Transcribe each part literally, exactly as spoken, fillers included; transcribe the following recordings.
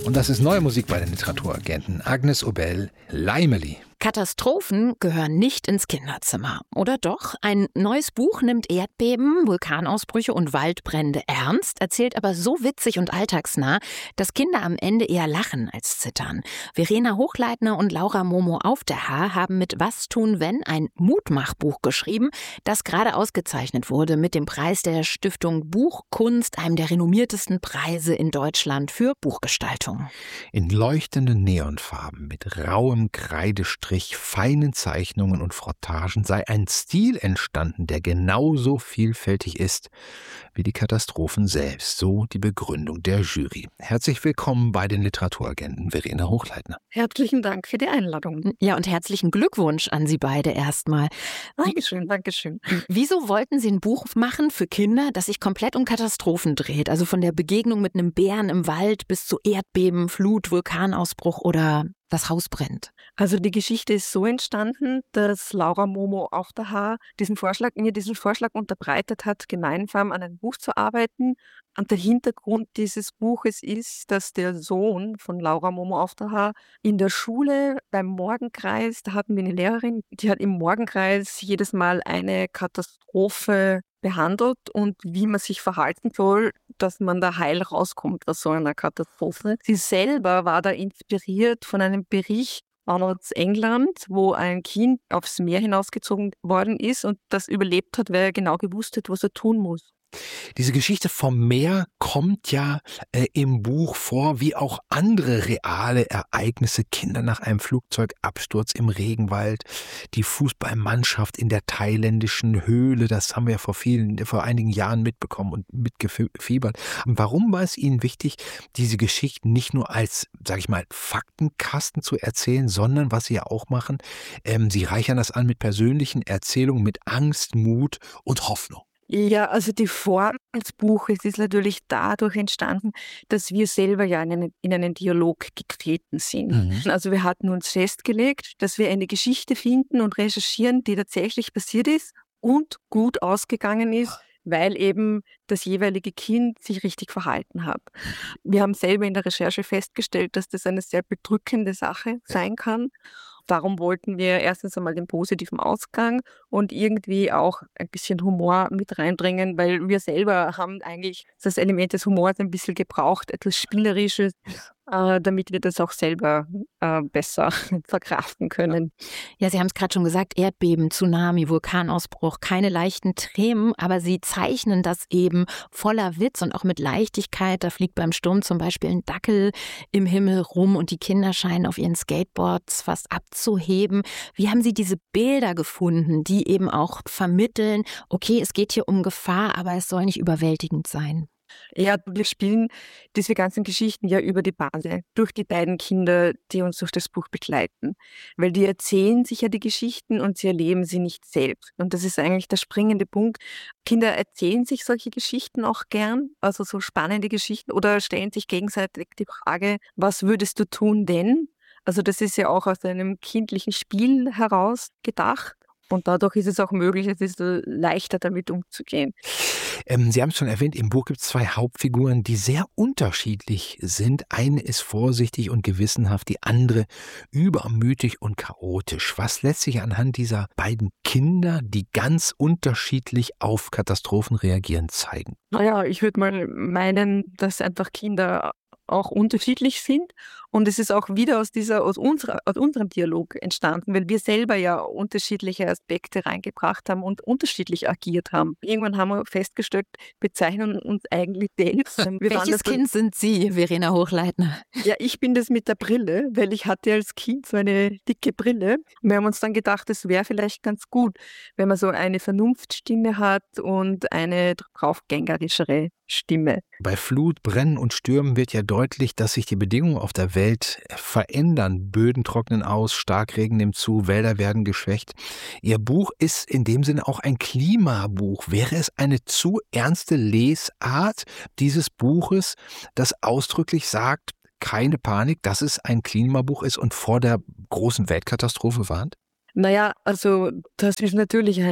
Und das ist neue Musik bei den Literaturagenten. Agnes Obel, Leimeli. Katastrophen gehören nicht ins Kinderzimmer. Oder doch? Ein neues Buch nimmt Erdbeben, Vulkanausbrüche und Waldbrände ernst, erzählt aber so witzig und alltagsnah, dass Kinder am Ende eher lachen als zittern. Verena Hochleitner und Laura Momo auf der Haar haben mit Was tun, wenn ein Mutmachbuch geschrieben, das gerade ausgezeichnet wurde mit dem Preis der Stiftung Buchkunst, einem der renommiertesten Preise in Deutschland für Buchgestaltung. In leuchtenden Neonfarben mit rauem Kreidestrich, feinen Zeichnungen und Frottagen sei ein Stil entstanden, der genauso vielfältig ist wie die Katastrophen selbst. So die Begründung der Jury. Herzlich willkommen bei den Literaturagenten, Verena Hochleitner. Herzlichen Dank für die Einladung. Ja, und herzlichen Glückwunsch an Sie beide erstmal. Dankeschön, Dankeschön. Wieso wollten Sie ein Buch machen für Kinder, das sich komplett um Katastrophen dreht? Also von der Begegnung mit einem Bären im Wald bis zu Erdbeben, Flut, Vulkanausbruch oder das Haus brennt. Also die Geschichte ist so entstanden, dass Laura Momo auf der Haar diesen Vorschlag, mir diesen Vorschlag unterbreitet hat, gemeinsam an einem Buch zu arbeiten. Und der Hintergrund dieses Buches ist, dass der Sohn von Laura Momo auf der Haar in der Schule beim Morgenkreis, da hatten wir eine Lehrerin, die hat im Morgenkreis jedes Mal eine Katastrophe behandelt und wie man sich verhalten soll, dass man da heil rauskommt aus so einer Katastrophe. Sie selber war da inspiriert von einem Bericht aus England, wo ein Kind aufs Meer hinausgezogen worden ist und das überlebt hat, weil er genau gewusst hat, was er tun muss. Diese Geschichte vom Meer kommt ja äh, im Buch vor, wie auch andere reale Ereignisse. Kinder nach einem Flugzeugabsturz im Regenwald, die Fußballmannschaft in der thailändischen Höhle, das haben wir vor vielen, vor einigen Jahren mitbekommen und mitgefiebert. Warum war es Ihnen wichtig, diese Geschichten nicht nur als, sage ich mal, Faktenkasten zu erzählen, sondern, was Sie ja auch machen, ähm, Sie reichern das an mit persönlichen Erzählungen, mit Angst, Mut und Hoffnung. Ja, also die Form des Buches ist natürlich dadurch entstanden, dass wir selber ja in einen, in einen Dialog getreten sind. Mhm. Also wir hatten uns festgelegt, dass wir eine Geschichte finden und recherchieren, die tatsächlich passiert ist und gut ausgegangen ist, weil eben das jeweilige Kind sich richtig verhalten hat. Wir haben selber in der Recherche festgestellt, dass das eine sehr bedrückende Sache sein kann. Darum wollten wir erstens einmal den positiven Ausgang und irgendwie auch ein bisschen Humor mit reinbringen, weil wir selber haben eigentlich das Element des Humors ein bisschen gebraucht, etwas Spielerisches, äh, damit wir das auch selber äh, besser verkraften können. Ja, Sie haben es gerade schon gesagt, Erdbeben, Tsunami, Vulkanausbruch, keine leichten Themen, aber Sie zeichnen das eben voller Witz und auch mit Leichtigkeit. Da fliegt beim Sturm zum Beispiel ein Dackel im Himmel rum und die Kinder scheinen auf ihren Skateboards fast abzuheben. Wie haben Sie diese Bilder gefunden, die eben auch vermitteln, okay, es geht hier um Gefahr, aber es soll nicht überwältigend sein? Ja, wir spielen diese ganzen Geschichten ja über die Bande, durch die beiden Kinder, die uns durch das Buch begleiten. Weil die erzählen sich ja die Geschichten und sie erleben sie nicht selbst. Und das ist eigentlich der springende Punkt. Kinder erzählen sich solche Geschichten auch gern, also so spannende Geschichten, oder stellen sich gegenseitig die Frage, was würdest du tun denn? Also das ist ja auch aus einem kindlichen Spiel heraus gedacht. Und dadurch ist es auch möglich, es ist leichter damit umzugehen. Ähm, Sie haben es schon erwähnt, im Buch gibt es zwei Hauptfiguren, die sehr unterschiedlich sind. Eine ist vorsichtig und gewissenhaft, die andere übermütig und chaotisch. Was lässt sich anhand dieser beiden Kinder, die ganz unterschiedlich auf Katastrophen reagieren, zeigen? Naja, ich würde mal meinen, dass einfach Kinder auch unterschiedlich sind. Und es ist auch wieder aus dieser, aus unserer, aus unserem Dialog entstanden, weil wir selber ja unterschiedliche Aspekte reingebracht haben und unterschiedlich agiert haben. Irgendwann haben wir festgestellt, wir zeichnen uns eigentlich selbst. Wir Welches Kind sind Sie, Verena Hochleitner? Ja, ich bin das mit der Brille, weil ich hatte als Kind so eine dicke Brille. Wir haben uns dann gedacht, es wäre vielleicht ganz gut, wenn man so eine Vernunftstimme hat und eine draufgängerischere Stimme. Bei Flut, Brennen und Stürmen wird ja deutlich, dass sich die Bedingungen auf der Welt verändern. Böden trocknen aus, Starkregen nimmt zu, Wälder werden geschwächt. Ihr Buch ist in dem Sinne auch ein Klimabuch. Wäre es eine zu ernste Lesart dieses Buches, das ausdrücklich sagt, keine Panik, dass es ein Klimabuch ist und vor der großen Weltkatastrophe warnt? Naja, also das ist natürlich eine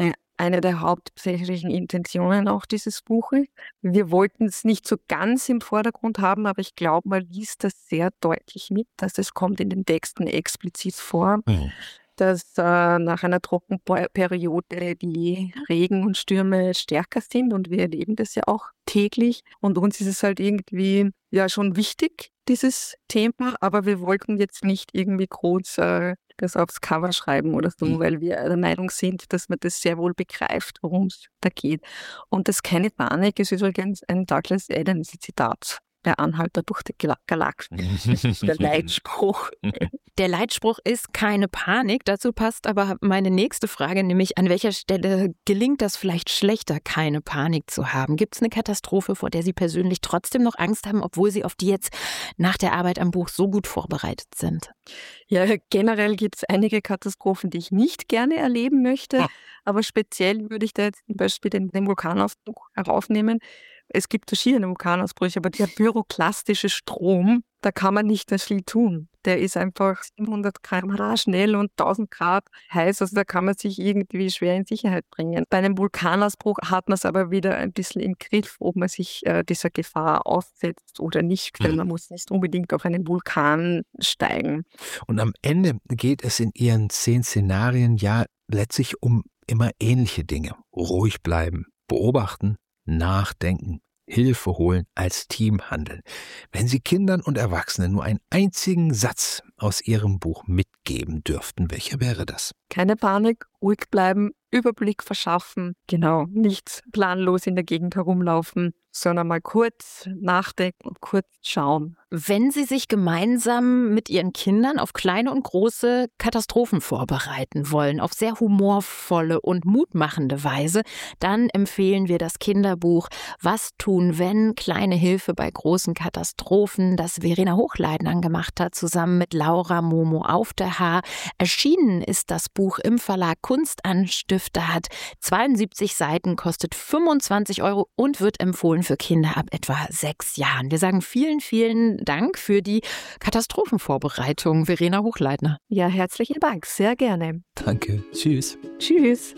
eine der hauptsächlichen Intentionen auch dieses Buches. Wir wollten es nicht so ganz im Vordergrund haben, aber ich glaube, man liest das sehr deutlich mit, dass es kommt in den Texten explizit vor. Mhm. Dass äh, nach einer Trockenperiode die Regen und Stürme stärker sind und wir erleben das ja auch täglich. Und uns ist es halt irgendwie ja schon wichtig, dieses Thema, aber wir wollten jetzt nicht irgendwie groß äh, das aufs Cover schreiben oder so, weil wir der Meinung sind, dass man das sehr wohl begreift, worum es da geht. Und das Keine Panik ist übrigens ein Douglas Adams Zitat. Der Anhalter durch die Galaxie. Der Leitspruch. Der Leitspruch ist keine Panik. Dazu passt aber meine nächste Frage, nämlich an welcher Stelle gelingt das vielleicht schlechter, keine Panik zu haben? Gibt es eine Katastrophe, vor der Sie persönlich trotzdem noch Angst haben, obwohl Sie auf die jetzt nach der Arbeit am Buch so gut vorbereitet sind? Ja, generell gibt es einige Katastrophen, die ich nicht gerne erleben möchte. Ja. Aber speziell würde ich da jetzt zum Beispiel den, den Vulkanausbruch heraufnehmen. Es gibt verschiedene Vulkanausbrüche, aber der pyroklastische Strom, da kann man nicht das viel tun. Der ist einfach siebenhundert Kilometer pro Stunde schnell und tausend Grad heiß, also da kann man sich irgendwie schwer in Sicherheit bringen. Bei einem Vulkanausbruch hat man es aber wieder ein bisschen im Griff, ob man sich äh, dieser Gefahr aussetzt oder nicht, weil man muss nicht unbedingt auf einen Vulkan steigen. Und am Ende geht es in Ihren zehn Szenarien ja letztlich um immer ähnliche Dinge. Ruhig bleiben, beobachten, nachdenken, Hilfe holen, als Team handeln. Wenn Sie Kindern und Erwachsenen nur einen einzigen Satz aus Ihrem Buch mitgeben dürften, welcher wäre das? Keine Panik, ruhig bleiben, Überblick verschaffen, genau, nicht planlos in der Gegend herumlaufen, sondern mal kurz nachdenken und kurz schauen. Wenn Sie sich gemeinsam mit Ihren Kindern auf kleine und große Katastrophen vorbereiten wollen, auf sehr humorvolle und mutmachende Weise, dann empfehlen wir das Kinderbuch Was tun, wenn? Kleine Hilfe bei großen Katastrophen, das Verena Hochleitner gemacht hat, zusammen mit Laura Momo auf der Haar. Erschienen ist das Buch im Verlag Kunstanstifter, hat zweiundsiebzig Seiten, kostet fünfundzwanzig Euro und wird empfohlen für Kinder ab etwa sechs Jahren. Wir sagen vielen, vielen Dank für die Katastrophenvorbereitung, Verena Hochleitner. Ja, herzlichen Dank, sehr gerne. Danke, tschüss. Tschüss.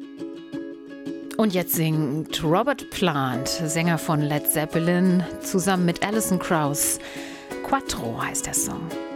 Und jetzt singt Robert Plant, Sänger von Led Zeppelin, zusammen mit Alison Krauss. Quattro heißt der Song.